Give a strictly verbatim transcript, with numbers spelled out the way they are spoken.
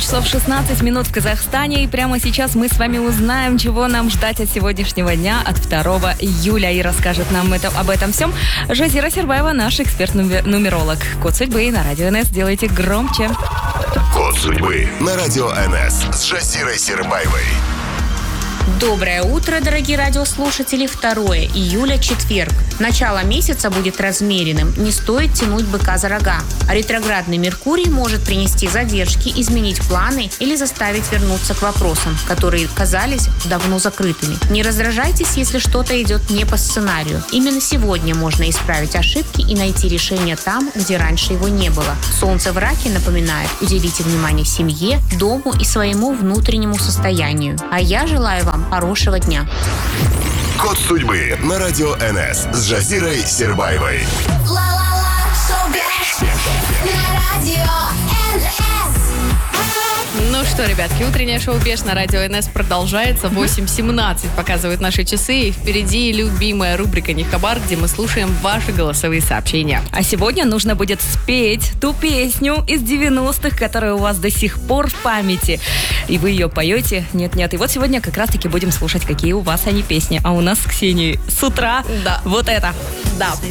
часов шестнадцать минут в Казахстане. И прямо сейчас мы с вами узнаем, чего нам ждать от сегодняшнего дня, от второго июля. И расскажет нам это, об этом всем Жазира Сербаева, наш эксперт-нумеролог. Код судьбы на радио эн эс. Делайте громче. Код судьбы на радио эн эс с Жазирой Сербаевой. Доброе утро, дорогие радиослушатели. второго июля, четверг. Начало месяца будет размеренным. Не стоит тянуть быка за рога. А ретроградный Меркурий может принести задержки, изменить планы или заставить вернуться к вопросам, которые казались давно закрытыми. Не раздражайтесь, если что-то идет не по сценарию. Именно сегодня можно исправить ошибки и найти решение там, где раньше его не было. Солнце в Раке напоминает: уделите внимание семье, дому и своему внутреннему состоянию. А я желаю вам хорошего дня. Код судьбы на радио эн эс с Жазирой Сербаевой. Ну что, ребятки, утреннее шоу «Беш» на радио эн эс продолжается. восемь семнадцать показывают наши часы. И впереди любимая рубрика «Не хабар», где мы слушаем ваши голосовые сообщения. А сегодня нужно будет спеть ту песню из девяностых, которая у вас до сих пор в памяти. И вы ее поете. Нет-нет. И вот сегодня как раз-таки будем слушать, какие у вас они песни. А у нас с Ксенией с утра да. вот это. Да,